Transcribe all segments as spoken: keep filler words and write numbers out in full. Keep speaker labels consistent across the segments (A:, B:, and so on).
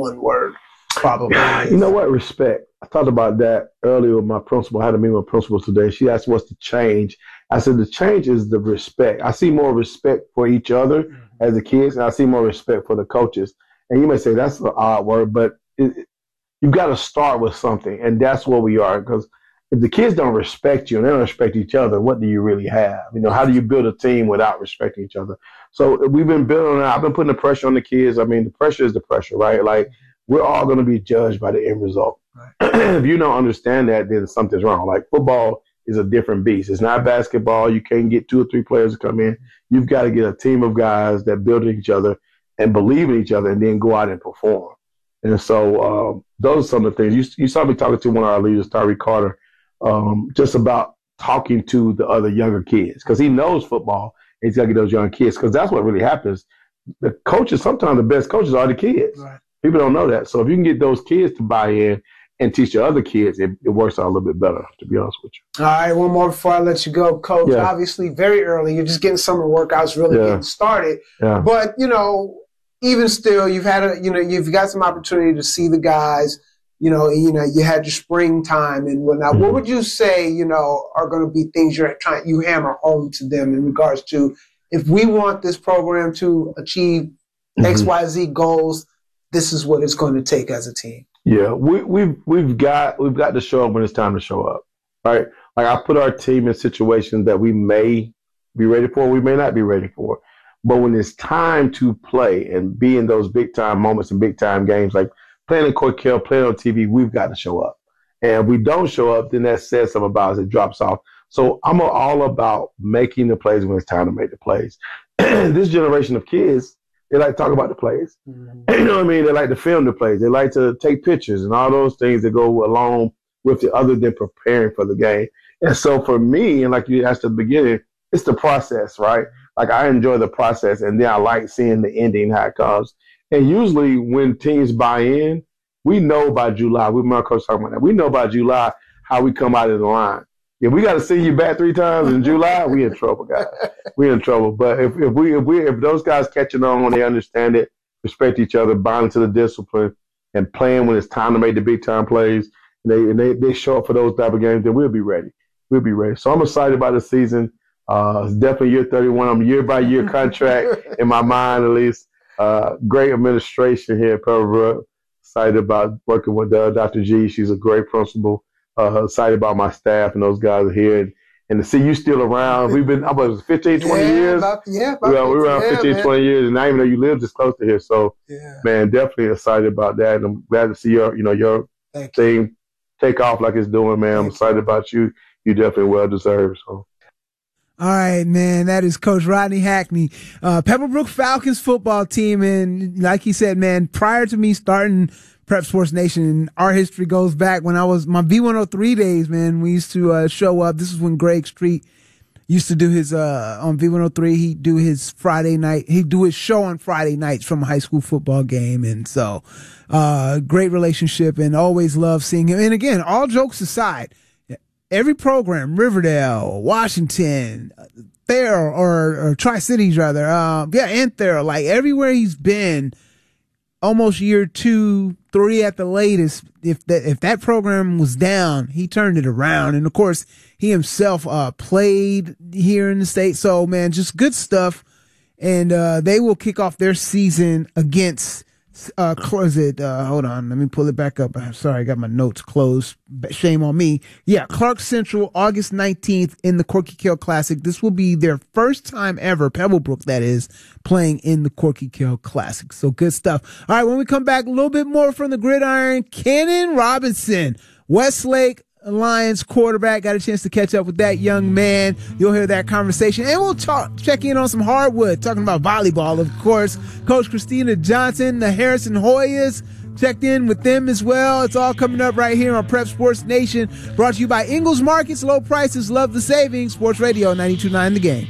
A: one word probably is.
B: You know what? Respect. I talked about that earlier with my principal. I had to meet with my principal today. She asked what's the change. I said the change is the respect. I see more respect for each other mm-hmm. as the kids, and I see more respect for the coaches. And you may say that's an odd word, but it, you've got to start with something, and that's where we are. Because if the kids don't respect you and they don't respect each other, what do you really have? You know, how do you build a team without respecting each other? So we've been building. I've been putting the pressure on the kids. I mean, the pressure is the pressure, right? Like we're all going to be judged by the end result. Right. If you don't understand that, then something's wrong. Like football is a different beast. It's not basketball. You can't get two or three players to come in. You've got to get a team of guys that build each other and believe in each other, and then go out and perform. And so um, those are some of the things. You, you saw me talking to one of our leaders, Tyree Carter, um, just about talking to the other younger kids because he knows football. And he's got to get those young kids because that's what really happens. The coaches, sometimes the best coaches are the kids. Right. People don't know that. So if you can get those kids to buy in and teach the other kids, it, it works out a little bit better, to be honest with you.
A: All right, one more before I let you go, Coach. Yeah. Obviously, very early. You're just getting summer workouts really yeah. getting started.
B: Yeah.
A: But, you know, even still, you've had a, you know, you've got some opportunity to see the guys. You know, you know, you had your springtime and whatnot. Mm-hmm. What would you say, you know, are going to be things you're trying you hammer home to them in regards to if we want this program to achieve mm-hmm. X, Y, Z goals, this is what it's going to take as a team?
B: Yeah, we, we've we've got we've got to show up when it's time to show up, right? Like I put our team in situations that we may be ready for, we may not be ready for. But when it's time to play and be in those big time moments and big time games, like playing in Corky Kell, playing on T V, we've got to show up. And if we don't show up, then that says something about us. It drops off. So I'm all about making the plays when it's time to make the plays. This generation of kids, they like to talk about the plays. Mm-hmm. You know what I mean? They like to film the plays. They like to take pictures and all those things that go along with it other than preparing for the game. And so for me, and like you asked at the beginning, it's the process, right? Like I enjoy the process, and then I like seeing the ending, how it comes. And usually when teams buy in, we know by July, we my coach talking about that, we know by July how we come out of the line. If we got to see you back three times in July, we in trouble, guys. We in trouble. But if, if we if we if those guys catching on when they understand it, respect each other, bond to the discipline, and playing when it's time to make the big time plays, and they and they, they show up for those type of games, then we'll be ready. We'll be ready. So I'm excited about the season. Uh, it's definitely year thirty-one. I'm a year by year contract in my mind, at least. Uh, great administration here at Pebblebrook. Excited about working with uh, Doctor G. She's a great principal. Uh, excited about my staff and those guys are here. And, and to see you still around. We've been, I was fifteen, twenty
A: yeah,
B: years.
A: About, yeah, about
B: well, we're around
A: yeah,
B: fifteen,
A: man.
B: twenty years. And I even know you live this close to here. So,
A: yeah.
B: man, definitely excited about that. And I'm glad to see your, you know, your
A: Thank
B: thing
A: you.
B: take off like it's doing, man.
A: Thank
B: I'm excited you. about you. You definitely well deserved. So.
C: All right, man. That is Coach Rodney Hackney, uh, Pebblebrook Falcons football team. And like he said, man, prior to me starting Prep Sports Nation, our history goes back when I was my V one oh three days, man. We used to uh, show up. This is when Greg Street used to do his, uh, on V one oh three, he'd do his Friday night, he'd do his show on Friday nights from a high school football game. And so, uh, great relationship and always love seeing him. And again, all jokes aside, every program, Riverdale, Washington, Thayer, or, or Tri-Cities rather, um, yeah, and Thayer, like everywhere he's been, almost year two, three at the latest, if that, if that program was down, he turned it around. And of course, he himself, uh, played here in the state. So man, just good stuff. And, uh, they will kick off their season against, uh, close it, uh, hold on, let me pull it back up. I'm sorry, I got my notes closed. Shame on me. Yeah, Clark Central, August nineteenth in the Corky Kell Classic. This will be their first time ever, Pebblebrook that is, playing in the Corky Kell Classic. So good stuff. All right, when we come back, a little bit more from the gridiron, Kennon Robinson, Westlake Lions quarterback. Got a chance to catch up with that young man. You'll hear that conversation. And we'll talk, check in on some hardwood, talking about volleyball, of course. Coach Christina Johnson, the Harrison Hoyas, checked in with them as well. It's all coming up right here on Prep Sports Nation. Brought to you by Ingles Markets. Low prices, love the savings. Sports Radio ninety-two point nine The Game.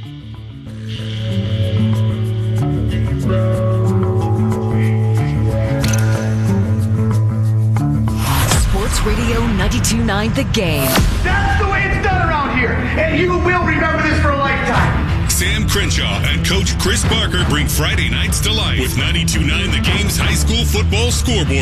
D: Radio ninety-two point nine The Game.
E: That's the way it's done around here, and you will remember this for a lifetime.
F: Sam Crenshaw and Coach Chris Barker bring Friday nights to life with ninety-two point nine The Game's high school football scoreboard.